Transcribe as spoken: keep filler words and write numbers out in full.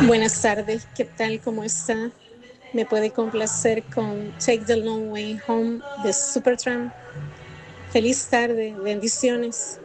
Buenas tardes, ¿qué tal? ¿Cómo está? ¿Me puede complacer con Take the Long Way Home de Supertramp? Feliz tarde, bendiciones.